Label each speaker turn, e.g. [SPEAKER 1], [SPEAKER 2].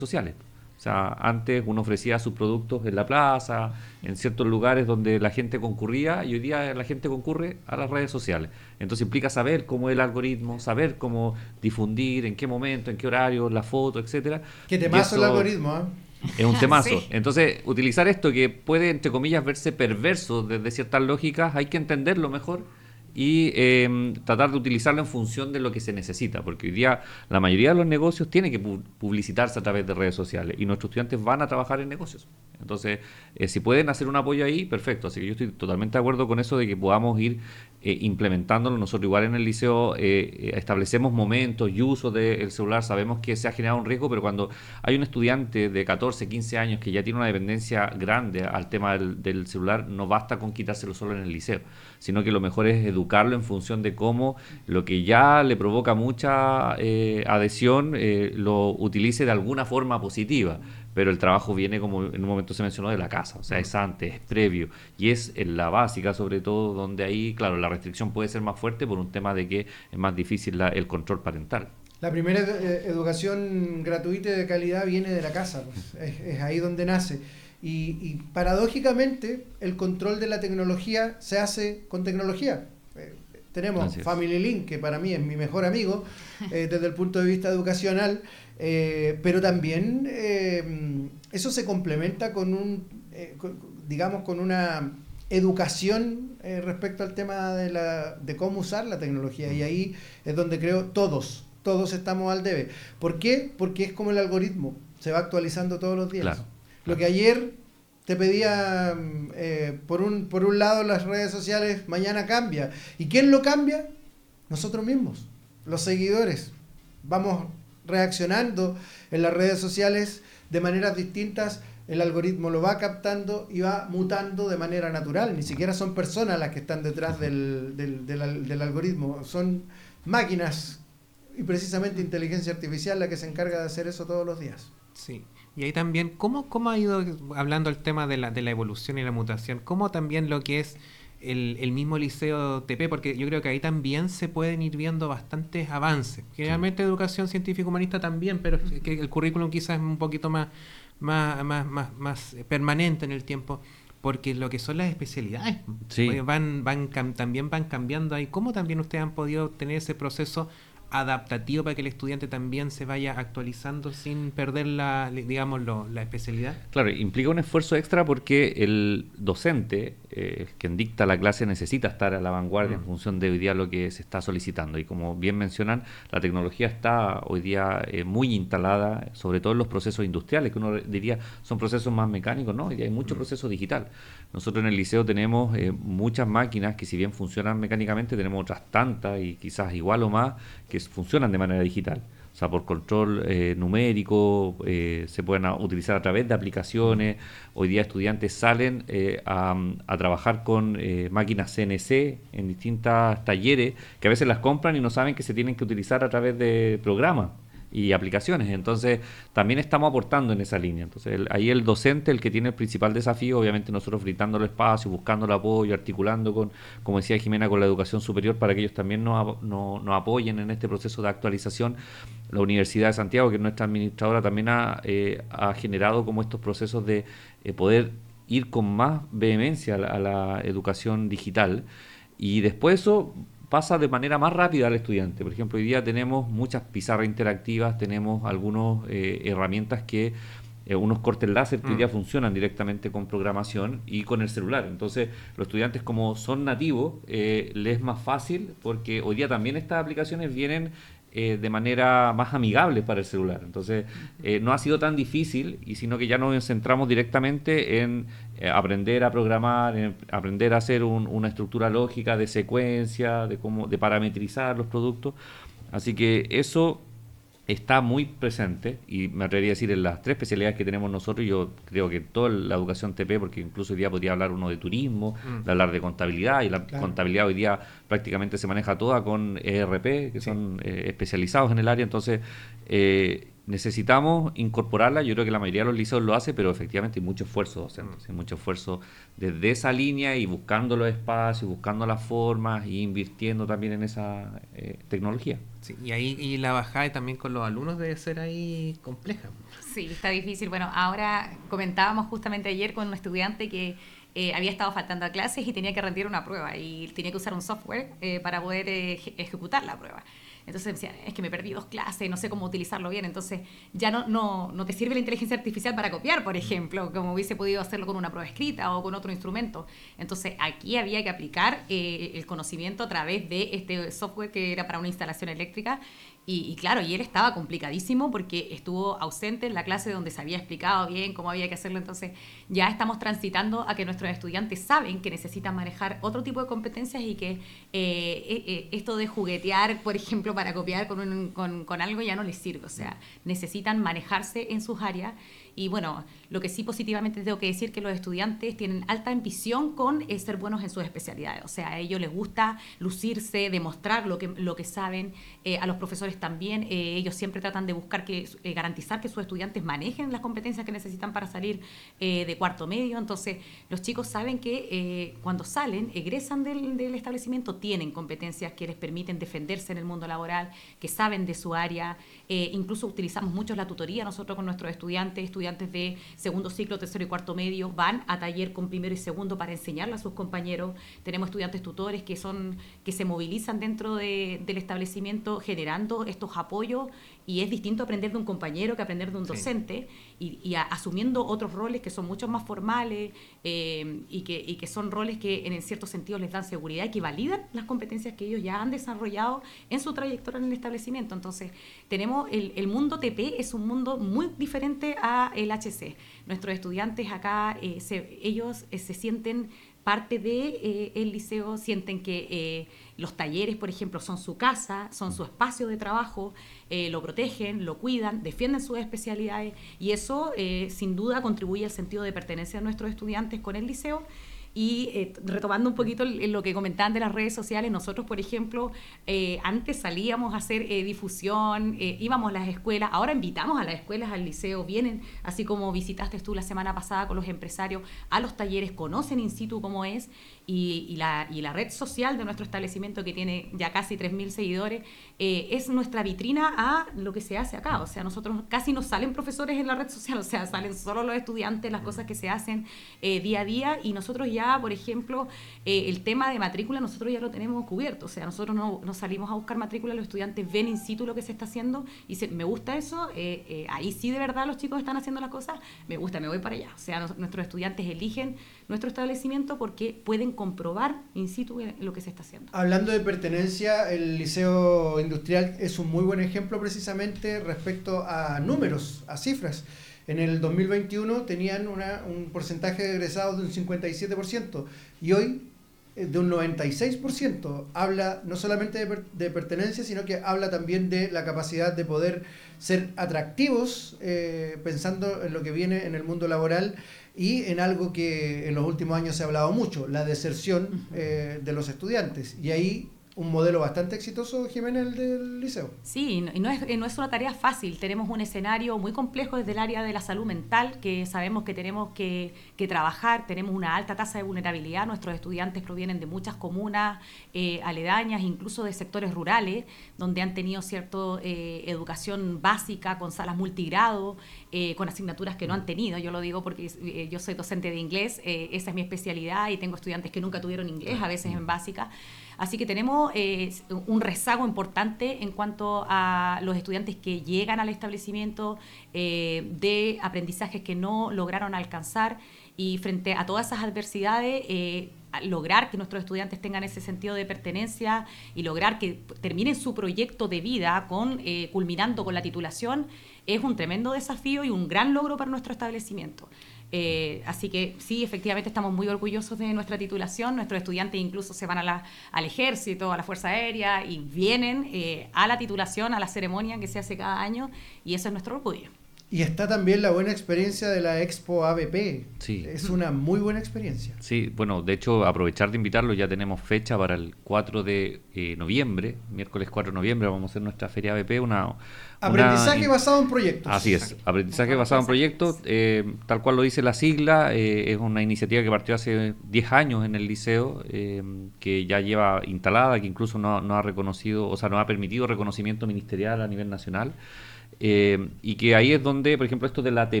[SPEAKER 1] sociales. O sea, antes uno ofrecía sus productos en la plaza, en ciertos lugares donde la gente concurría, y hoy día la gente concurre a las redes sociales. Entonces implica saber cómo es el algoritmo, saber cómo difundir, en qué momento, en qué horario, la foto, etcétera.
[SPEAKER 2] Qué
[SPEAKER 1] Y
[SPEAKER 2] temazo el
[SPEAKER 1] eso
[SPEAKER 2] algoritmo, ¿eh?
[SPEAKER 1] es un temazo.
[SPEAKER 3] Sí.
[SPEAKER 1] Entonces, utilizar esto que puede, entre comillas, verse perverso desde ciertas lógicas, hay que entenderlo mejor y tratar de utilizarlo en función de lo que se necesita, porque hoy día la mayoría de los negocios tiene que publicitarse a través de redes sociales y nuestros estudiantes van a trabajar en negocios. Entonces, si pueden hacer un apoyo ahí, perfecto. Así que yo estoy totalmente de acuerdo con eso de que podamos ir implementándolo. Nosotros igual en el liceo establecemos momentos y uso del celular, sabemos que se ha generado un riesgo, pero cuando hay un estudiante de 14, 15 años que ya tiene una dependencia grande al tema del celular, no basta con quitárselo solo en el liceo, sino que lo mejor es educarlo en función de cómo lo que ya le provoca mucha adhesión lo utilice de alguna forma positiva. Pero el trabajo viene, como en un momento se mencionó, de la casa, o sea, es antes, es previo, y es en la básica sobre todo donde ahí, claro, la restricción puede ser más fuerte por un tema de que es más difícil el control parental.
[SPEAKER 2] La primera educación gratuita y de calidad viene de la casa, pues, es ahí donde nace. Y paradójicamente, el control de la tecnología se hace con tecnología. Tenemos
[SPEAKER 1] Así es.
[SPEAKER 2] Family Link, que para mí es mi mejor amigo desde el punto de vista educacional, pero también eso se complementa con digamos, con una educación respecto al tema de cómo usar la tecnología. Y ahí es donde creo todos estamos al debe. ¿Por qué? Porque es como el algoritmo, se va actualizando todos los días.
[SPEAKER 1] Claro,
[SPEAKER 2] Lo
[SPEAKER 1] claro.
[SPEAKER 2] que ayer te pedía por un lado las redes sociales, mañana cambia. ¿Y quién lo cambia? Nosotros mismos, los seguidores. Vamos reaccionando en las redes sociales de maneras distintas, el algoritmo lo va captando y va mutando de manera natural. Ni siquiera son personas las que están detrás del algoritmo, son máquinas y precisamente inteligencia artificial la que se encarga de hacer eso todos los días.
[SPEAKER 3] Sí. Y ahí también, ¿cómo ha ido, hablando el tema de la evolución y la mutación, cómo también lo que es el mismo liceo TP, porque yo creo que ahí también se pueden ir viendo bastantes avances. Generalmente educación científica humanista también, pero es que el currículum quizás es un poquito más permanente en el tiempo, porque lo que son las especialidades
[SPEAKER 1] Sí.
[SPEAKER 3] también van cambiando ahí. ¿Cómo también ustedes han podido tener ese proceso adaptativo para que el estudiante también se vaya actualizando sin perder la especialidad?
[SPEAKER 1] Claro, implica un esfuerzo extra porque el docente, quien dicta la clase, necesita estar a la vanguardia en función de hoy día lo que se está solicitando. Y como bien mencionan, la tecnología está hoy día muy instalada, sobre todo en los procesos industriales, que uno diría son procesos más mecánicos, ¿no? Hoy día hay mucho proceso digital. Nosotros en el liceo tenemos muchas máquinas que, si bien funcionan mecánicamente, tenemos otras tantas y quizás igual o más que funcionan de manera digital. O sea, por control numérico, se pueden utilizar a través de aplicaciones. Hoy día estudiantes salen a trabajar con máquinas CNC en distintos talleres que a veces las compran y no saben que se tienen que utilizar a través de programas y aplicaciones. Entonces, también estamos aportando en esa línea. Entonces, ahí el docente, el que tiene el principal desafío, obviamente nosotros brindando el espacio, buscando el apoyo, articulando con, como decía Jimena, con la educación superior para que ellos también nos apoyen en este proceso de actualización. La Universidad de Santiago, que es nuestra administradora, también ha generado como estos procesos de poder ir con más vehemencia a la educación digital. Y después eso pasa de manera más rápida al estudiante. Por ejemplo, hoy día tenemos muchas pizarras interactivas, tenemos algunas herramientas que, unos cortes láser que hoy día funcionan directamente con programación y con el celular. Entonces, los estudiantes, como son nativos, les es más fácil porque hoy día también estas aplicaciones vienen de manera más amigable para el celular. Entonces, no ha sido tan difícil, y sino que ya nos centramos directamente en aprender a programar, en aprender a hacer una estructura lógica de secuencia, de parametrizar los productos. Así que eso está muy presente, y me atrevería a decir en las tres especialidades que tenemos nosotros. Yo creo que toda la educación TP, porque incluso hoy día podría hablar uno de turismo, de hablar de contabilidad, y la contabilidad hoy día prácticamente se maneja toda con ERP, que son especializados en el área. Entonces necesitamos incorporarla. Yo creo que la mayoría de los liceos lo hace, pero efectivamente hay mucho esfuerzo docente, hay mucho esfuerzo desde esa línea, y buscando los espacios, buscando las formas, y invirtiendo también en esa tecnología.
[SPEAKER 3] Sí, y ahí la bajada también con los alumnos debe ser ahí compleja.
[SPEAKER 4] Sí, está difícil. Bueno, ahora comentábamos justamente ayer con un estudiante que había estado faltando a clases y tenía que rendir una prueba y tenía que usar un software para poder ejecutar la prueba. Entonces decía, es que me perdí 2 clases, no sé cómo utilizarlo bien. Entonces ya no te sirve la inteligencia artificial para copiar, por ejemplo, como hubiese podido hacerlo con una prueba escrita o con otro instrumento. Entonces aquí había que aplicar el conocimiento a través de este software que era para una instalación eléctrica. Y claro, y él estaba complicadísimo porque estuvo ausente en la clase donde se había explicado bien cómo había que hacerlo. Entonces ya estamos transitando a que nuestros estudiantes saben que necesitan manejar otro tipo de competencias y que esto de juguetear, por ejemplo, para copiar con algo ya no les sirve. O sea, necesitan manejarse en sus áreas. Y bueno, lo que sí positivamente tengo que decir que los estudiantes tienen alta ambición con ser buenos en sus especialidades. O sea, a ellos les gusta lucirse, demostrar lo que saben. A los profesores también. Ellos siempre tratan de buscar garantizar que sus estudiantes manejen las competencias que necesitan para salir de cuarto medio. Entonces, los chicos saben que cuando salen, egresan del establecimiento, tienen competencias que les permiten defenderse en el mundo laboral, que saben de su área. Incluso utilizamos mucho la tutoría nosotros con nuestros estudiantes de segundo ciclo, tercero y cuarto medio, van a taller con primero y segundo para enseñarle a sus compañeros. Tenemos estudiantes tutores que se movilizan dentro del establecimiento generando estos apoyos, y es distinto aprender de un compañero que aprender de un docente, y asumiendo otros roles que son mucho más formales y que son roles que en cierto sentido les dan seguridad y que validan las competencias que ellos ya han desarrollado en su trayectoria en el establecimiento. Entonces, tenemos el mundo TP es un mundo muy diferente a el HC. Nuestros estudiantes acá, ellos se sienten parte de el liceo, sienten que los talleres, por ejemplo, son su casa, son su espacio de trabajo, lo protegen, lo cuidan, defienden sus especialidades, y eso sin duda contribuye al sentido de pertenencia de nuestros estudiantes con el liceo. Y retomando un poquito lo que comentaban de las redes sociales, nosotros, por ejemplo, antes salíamos a hacer difusión, íbamos a las escuelas, ahora invitamos a las escuelas, al liceo, vienen, así como visitaste tú la semana pasada con los empresarios, a los talleres, conocen in situ cómo es, y la red social de nuestro establecimiento, que tiene ya casi 3.000 seguidores, es nuestra vitrina a lo que se hace acá. O sea, nosotros casi no salen profesores en la red social, o sea, salen solo los estudiantes, las cosas que se hacen día a día, y nosotros ya, por ejemplo, el tema de matrícula nosotros ya lo tenemos cubierto. O sea, nosotros no salimos a buscar matrícula, los estudiantes ven in situ lo que se está haciendo y dicen, me gusta eso, ahí sí de verdad los chicos están haciendo las cosas, me gusta, me voy para allá. O sea, nuestros estudiantes eligen nuestro establecimiento porque pueden comprobar in situ lo que se está haciendo.
[SPEAKER 2] Hablando de pertenencia, el Liceo Industrial es un muy buen ejemplo precisamente respecto a números, a cifras. En el 2021 tenían un porcentaje de egresados de un 57%, y hoy de un 96%. Habla no solamente de pertenencia, sino que habla también de la capacidad de poder ser atractivos, pensando en lo que viene en el mundo laboral, y en algo que en los últimos años se ha hablado mucho, la deserción de los estudiantes. Y ahí un modelo bastante exitoso, Jimena, el del liceo.
[SPEAKER 4] Sí, y no es una tarea fácil. Tenemos un escenario muy complejo desde el área de la salud mental, que sabemos que tenemos que trabajar. Tenemos una alta tasa de vulnerabilidad. Nuestros estudiantes provienen de muchas comunas aledañas, incluso de sectores rurales, donde han tenido cierta educación básica, con salas multigrado, con asignaturas que no han tenido. Yo lo digo porque yo soy docente de inglés, esa es mi especialidad, y tengo estudiantes que nunca tuvieron inglés, a veces en básica. Así que tenemos un rezago importante en cuanto a los estudiantes que llegan al establecimiento, de aprendizajes que no lograron alcanzar, y frente a todas esas adversidades, lograr que nuestros estudiantes tengan ese sentido de pertenencia y lograr que terminen su proyecto de vida culminando con la titulación, es un tremendo desafío y un gran logro para nuestro establecimiento. Así que sí, efectivamente estamos muy orgullosos de nuestra titulación. Nuestros estudiantes incluso se van al ejército, a la Fuerza Aérea, y vienen a la titulación, a la ceremonia que se hace cada año, y eso es nuestro orgullo.
[SPEAKER 2] Y está también la buena experiencia de la Expo ABP.
[SPEAKER 1] Sí.
[SPEAKER 2] Es una muy buena experiencia.
[SPEAKER 1] Sí, bueno, de hecho, aprovechar de invitarlo, ya tenemos fecha para el 4 de noviembre, miércoles 4 de noviembre, vamos a hacer nuestra feria ABP,
[SPEAKER 2] Aprendizaje basado en proyectos.
[SPEAKER 1] Así es, aprendizaje basado en proyectos, tal cual lo dice la sigla, es una iniciativa que partió hace 10 años en el liceo, que ya lleva instalada, que incluso no ha reconocido, o sea, no ha permitido reconocimiento ministerial a nivel nacional. Y que ahí es donde, por ejemplo, esto de la ATP